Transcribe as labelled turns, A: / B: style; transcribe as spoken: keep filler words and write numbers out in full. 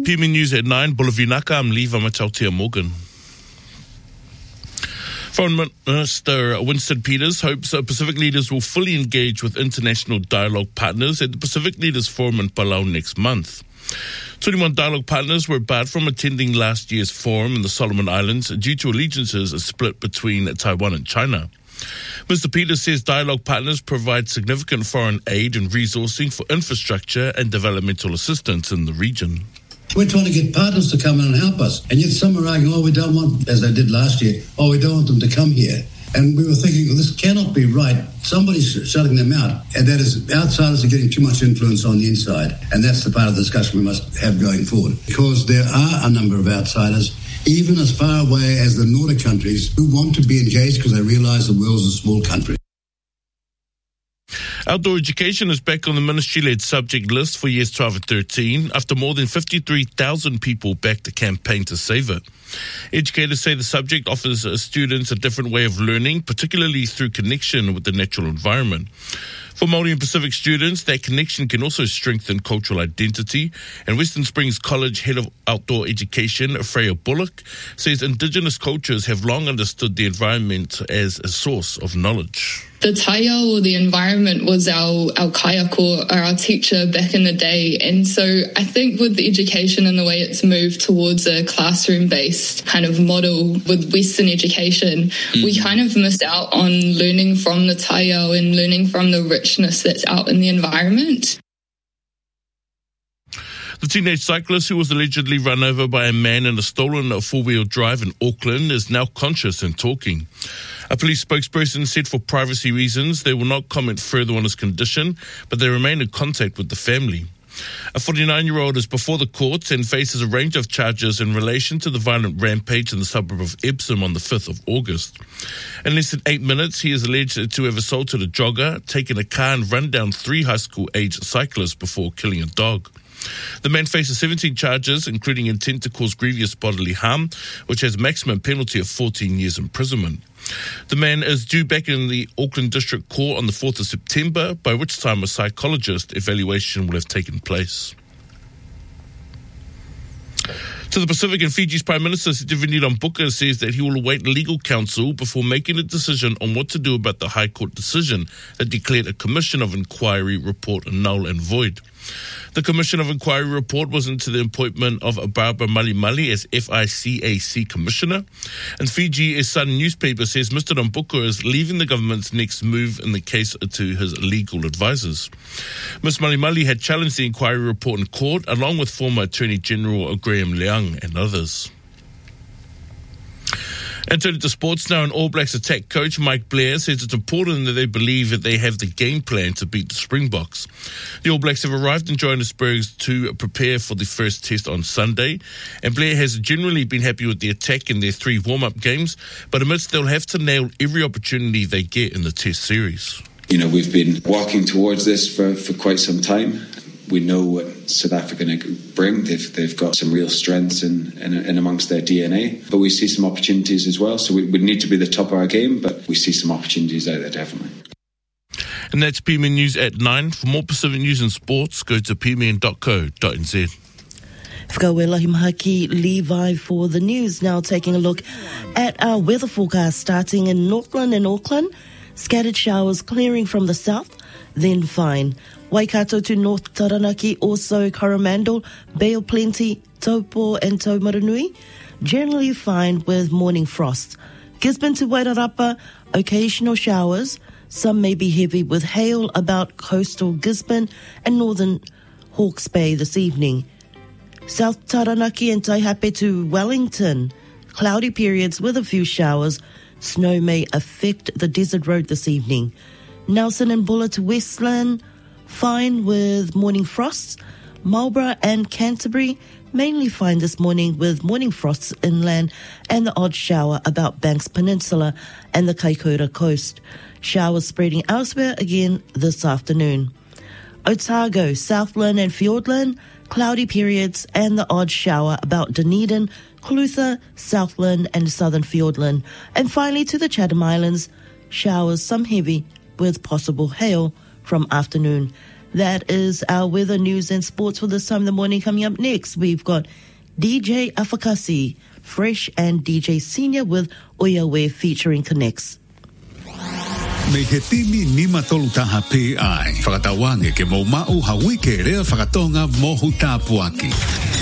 A: P M A News at nine, Bulavinaka, I'm Lee Vamatautia Morgan. Foreign Minister Winston Peters hopes that Pacific leaders will fully engage with international dialogue partners at the Pacific Leaders Forum in Palau next month. twenty-one dialogue partners were barred from attending last year's forum in the Solomon Islands due to allegiances split between Taiwan and China. Mister Peters says dialogue partners provide significant foreign aid and resourcing for infrastructure and developmental assistance in the region.
B: We're trying to get partners to come in and help us. And yet some are arguing, oh, we don't want, as they did last year, oh, we don't want them to come here. And we were thinking, well, this cannot be right. Somebody's shutting them out. And that is, outsiders are getting too much influence on the inside. And that's the part of the discussion we must have going forward. Because there are a number of outsiders, even as far away as the Nordic countries, who want to be engaged because they realise the world's a small country.
A: Outdoor education is back on the ministry-led subject list for years twelve and thirteen after more than fifty-three thousand people backed the campaign to save it. Educators say the subject offers students a different way of learning, particularly through connection with the natural environment. For Māori and Pacific students, that connection can also strengthen cultural identity. And Western Springs College Head of Outdoor Education, Freya Bullock, says Indigenous cultures have long understood the environment as a source of knowledge.
C: The taiao, or the environment, was our, our kaiako, or our teacher back in the day. And so I think with the education and the way it's moved towards a classroom-based kind of model with Western education, mm-hmm. we kind of miss out on learning from the taiao and learning from the richness that's out in the environment.
A: The teenage cyclist who was allegedly run over by a man in a stolen four-wheel drive in Auckland is now conscious and talking. A police spokesperson said for privacy reasons they will not comment further on his condition, but they remain in contact with the family. A forty-nine-year-old is before the courts and faces a range of charges in relation to the violent rampage in the suburb of Epsom on the fifth of August. In less than eight minutes, he is alleged to have assaulted a jogger, taken a car and run down three high school-aged cyclists before killing a dog. The man faces seventeen charges, including intent to cause grievous bodily harm, which has a maximum penalty of fourteen years imprisonment. The man is due back in the Auckland District Court on the fourth of September, by which time a psychologist evaluation will have taken place. To the Pacific, and Fiji's Prime Minister Sitiveni Rabuka says that he will await legal counsel before making a decision on what to do about the High Court decision that declared a Commission of Inquiry report null and void. The Commission of Inquiry report was into the appointment of Barbara Malimali as F I C A C Commissioner. And Fiji's Sun newspaper says Mister Rabuka is leaving the government's next move in the case to his legal advisors. Miz Malimali had challenged the inquiry report in court, along with former Attorney General Graham Leung and others. And turning to sports now, an All Blacks attack coach Mike Blair says it's important that they believe that they have the game plan to beat the Springboks. The All Blacks have arrived in Johannesburg to prepare for the first test on Sunday, and Blair has generally been happy with the attack in their three warm-up games, but admits they'll have to nail every opportunity they get in the test series.
D: You know, we've been walking towards this for, for quite some time. We know what South Africa bring. They've, they've got some real strengths in, in, in amongst their D N A. But we see some opportunities as well. So we, we need to be the top of our game, but we see some opportunities out there, definitely.
A: And that's P M A News at nine. For more Pacific news and sports, go to p m n dot co dot n z.
E: Whakawela Himahaki Levi for the news. Now taking a look at our weather forecast starting in Northland and Auckland. Scattered showers clearing from the south, then fine. Waikato to North Taranaki, also Coromandel, Bay of Plenty, Taupo and Taumarunui, generally fine with morning frost. Gisborne to Wairarapa, occasional showers, some may be heavy with hail about coastal Gisborne and northern Hawke's Bay this evening. South Taranaki and Taihape to Wellington, cloudy periods with a few showers. Snow may affect the desert road this evening. Nelson and Bulla to Westland, fine with morning frosts. Marlborough and Canterbury, mainly fine this morning with morning frosts inland and the odd shower about Banks Peninsula and the Kaikoura coast. Showers spreading elsewhere again this afternoon. Otago, Southland and Fiordland, cloudy periods and the odd shower about Dunedin, Clutha, Southland and Southern Fiordland. And finally to the Chatham Islands, showers, some heavy with possible hail from afternoon. That is our weather, news and sports for this time in the morning. Coming up next, we've got D J Afakasi, Fresh, and D J Senior with Oyawe featuring Connects.
F: May hetimi ni matolutaha P I. Whakatawange ke mau mau hawi ke rea whakatonga mohu tāpuaki.